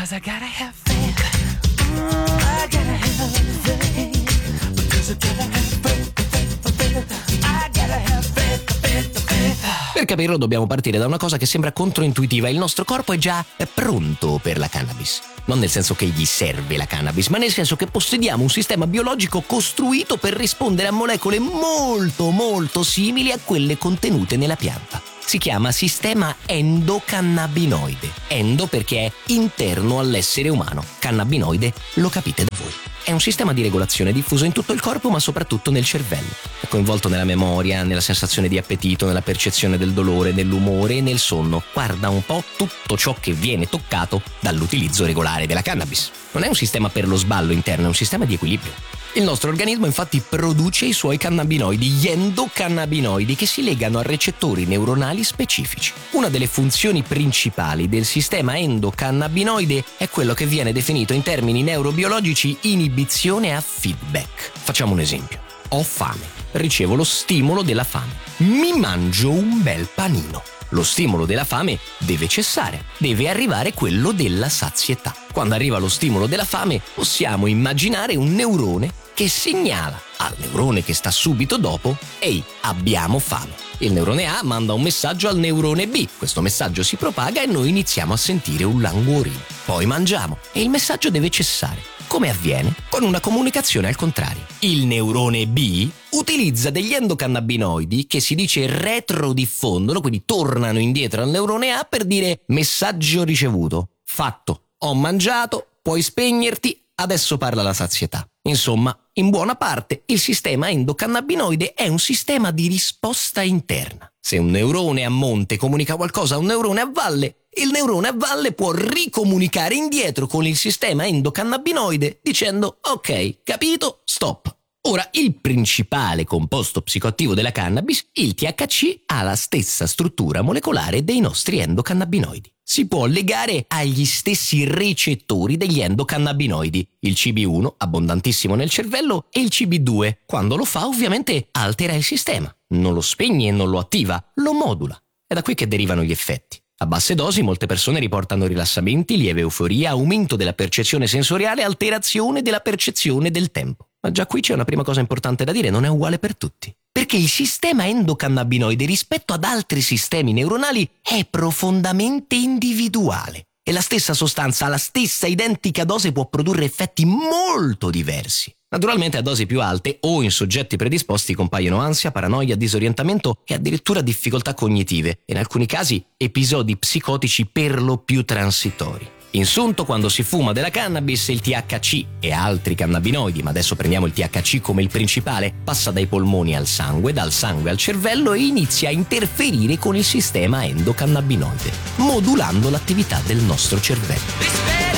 'cause I gotta have faith. I gotta have faith. Because I gotta have faith. I gotta have faith. Per capirlo dobbiamo partire da una cosa che sembra controintuitiva. Il nostro corpo è già pronto per la cannabis. Non nel senso che gli serve la cannabis, ma nel senso che possediamo un sistema biologico costruito per rispondere a molecole molto molto simili a quelle contenute nella pianta. Si chiama sistema endocannabinoide. Endo perché è interno all'essere umano. Cannabinoide lo capite da voi. È un sistema di regolazione diffuso in tutto il corpo, ma soprattutto nel cervello. È coinvolto nella memoria, nella sensazione di appetito, nella percezione del dolore, nell'umore e nel sonno. Guarda un po' tutto ciò che viene toccato dall'utilizzo regolare della cannabis. Non è un sistema per lo sballo interno, è un sistema di equilibrio. Il nostro organismo infatti produce i suoi cannabinoidi, gli endocannabinoidi, che si legano a recettori neuronali specifici. Una delle funzioni principali del sistema endocannabinoide è quello che viene definito in termini neurobiologici inibizione a feedback. Facciamo un esempio. Ho fame, ricevo lo stimolo della fame. Mi mangio un bel panino. Lo stimolo della fame deve cessare, deve arrivare quello della sazietà. Quando arriva lo stimolo della fame, possiamo immaginare un neurone che segnala al neurone che sta subito dopo: ehi, abbiamo fame. Il neurone A manda un messaggio al neurone B. Questo messaggio si propaga e noi iniziamo a sentire un languorino. Poi mangiamo e il messaggio deve cessare. Come avviene? Con una comunicazione al contrario. Il neurone B utilizza degli endocannabinoidi che si dice retrodiffondono, quindi tornano indietro al neurone A per dire: messaggio ricevuto, fatto, ho mangiato, puoi spegnerti, adesso parla la sazietà. Insomma, in buona parte il sistema endocannabinoide è un sistema di risposta interna. Se un neurone a monte comunica qualcosa a un neurone a valle, il neurone a valle può ricomunicare indietro con il sistema endocannabinoide dicendo: ok, capito, stop. Ora, il principale composto psicoattivo della cannabis, il THC, ha la stessa struttura molecolare dei nostri endocannabinoidi. Si può legare agli stessi recettori degli endocannabinoidi, il CB1, abbondantissimo nel cervello, e il CB2. Quando lo fa, ovviamente, altera il sistema. Non lo spegne e non lo attiva, lo modula. È da qui che derivano gli effetti. A basse dosi molte persone riportano rilassamenti, lieve euforia, aumento della percezione sensoriale, alterazione della percezione del tempo. Ma già qui c'è una prima cosa importante da dire: non è uguale per tutti. Perché il sistema endocannabinoide rispetto ad altri sistemi neuronali è profondamente individuale. E la stessa sostanza alla stessa identica dose può produrre effetti molto diversi. Naturalmente a dosi più alte o in soggetti predisposti compaiono ansia, paranoia, disorientamento e addirittura difficoltà cognitive, e in alcuni casi episodi psicotici per lo più transitori. In sunto, quando si fuma della cannabis, il THC e altri cannabinoidi, ma adesso prendiamo il THC come il principale, passa dai polmoni al sangue, dal sangue al cervello e inizia a interferire con il sistema endocannabinoide, modulando l'attività del nostro cervello.